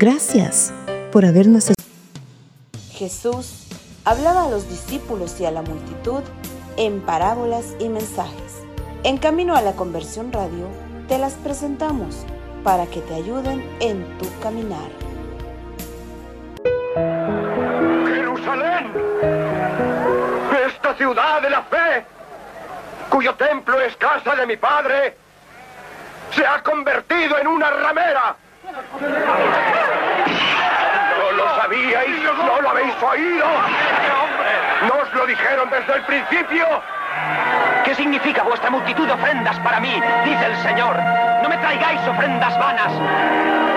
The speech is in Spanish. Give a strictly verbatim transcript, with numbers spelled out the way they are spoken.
Gracias por habernos escuchado. Jesús hablaba a los discípulos y a la multitud en parábolas y mensajes. En Camino a la Conversión Radio te las presentamos para que te ayuden en tu caminar. ¡Jerusalén! Esta ciudad de la fe, cuyo templo es casa de mi padre, se ha convertido en una ramera. ¿No lo sabíais? ¿No lo habéis oído? ¿No os lo dijeron desde el principio? ¿Qué significa vuestra multitud de ofrendas para mí? Dice el Señor. No me traigáis ofrendas vanas.